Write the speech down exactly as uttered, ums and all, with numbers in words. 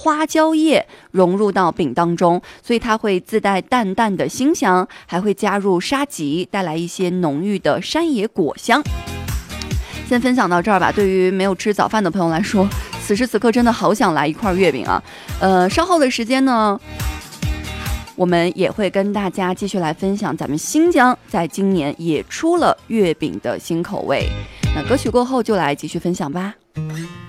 花椒叶融入到饼当中，所以它会自带淡淡的辛香，还会加入沙棘，带来一些浓郁的山野果香。先分享到这儿吧。对于没有吃早饭的朋友来说，此时此刻真的好想来一块月饼啊！呃，稍后的时间呢，我们也会跟大家继续来分享咱们新疆在今年也出了月饼的新口味。那歌曲过后就来继续分享吧。